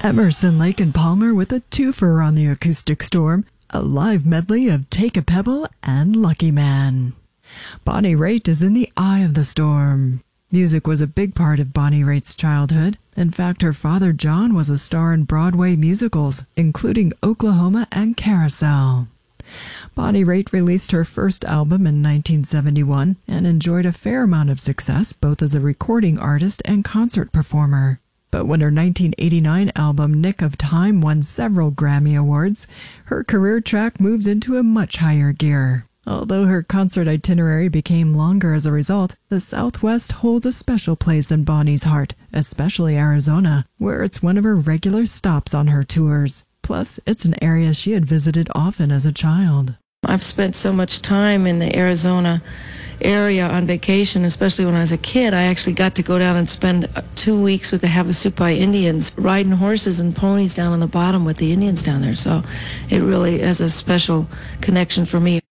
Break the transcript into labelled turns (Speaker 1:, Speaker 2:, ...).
Speaker 1: Emerson, Lake and Palmer with a twofer on the Acoustic Storm, a live medley of Take a Pebble and Lucky Man. Bonnie Raitt is in the eye of the storm. Music was a big part of Bonnie Raitt's childhood. In fact, her father John was a star in Broadway musicals, including Oklahoma and Carousel. Bonnie Raitt released her first album in 1971 and enjoyed a fair amount of success both as a recording artist and concert performer. But when her 1989 album Nick of Time won several Grammy Awards, her career track moves into a much higher gear. Although her concert itinerary became longer as a result, the Southwest holds a special place in Bonnie's heart, especially Arizona, where it's one of her regular stops on her tours. Plus, it's an area she had visited often as a child.
Speaker 2: I've spent so much time in the Arizona area on vacation, especially when I was a kid. I actually got to go down and spend 2 weeks with the Havasupai Indians, riding horses and ponies down on the bottom with the Indians down there. So it really has a special connection for me.